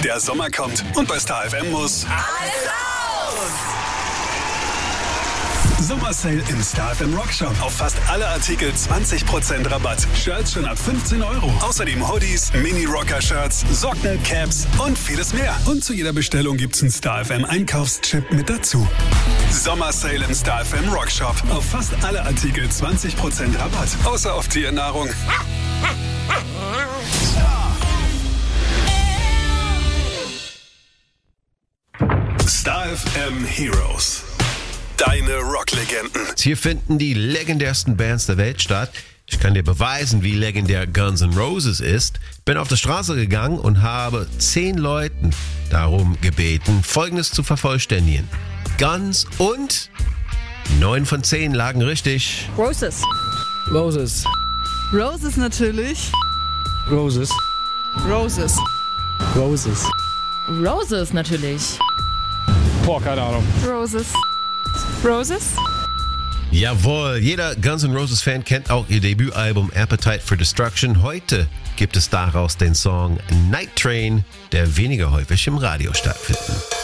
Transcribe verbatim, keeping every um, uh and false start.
Der Sommer kommt und bei Star F M muss alles raus! Sommersale im Star F M Rockshop. Auf fast alle Artikel zwanzig Prozent Rabatt. Shirts schon ab fünfzehn Euro. Außerdem Hoodies, Mini-Rocker-Shirts, Socken, Caps und vieles mehr. Und zu jeder Bestellung gibt's einen Star F M Einkaufschip mit dazu. Sommersale im Star F M Rockshop. Auf fast alle Artikel zwanzig Prozent Rabatt. Außer auf Tiernahrung. Star F M Heroes. Deine Rocklegenden. Hier finden die legendärsten Bands der Welt statt. Ich kann dir beweisen, wie legendär Guns N' Roses ist. Bin auf die Straße gegangen und habe zehn Leuten darum gebeten, Folgendes zu vervollständigen. Guns und neun von zehn lagen richtig. Roses. Roses. Roses natürlich. Roses. Roses. Roses. Roses natürlich. Boah, keine Ahnung. Roses. Roses? Jawohl, jeder Guns N' Roses Fan kennt auch ihr Debütalbum Appetite for Destruction. Heute gibt es daraus den Song Night Train, der weniger häufig im Radio stattfindet.